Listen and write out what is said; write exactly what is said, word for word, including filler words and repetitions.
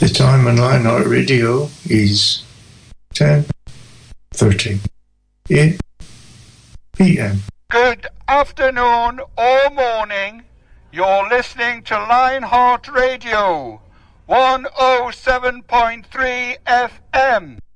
The time on Lionheart Radio is ten thirty p m. Good afternoon or morning. You're listening to Lionheart Radio, one oh seven point three F M.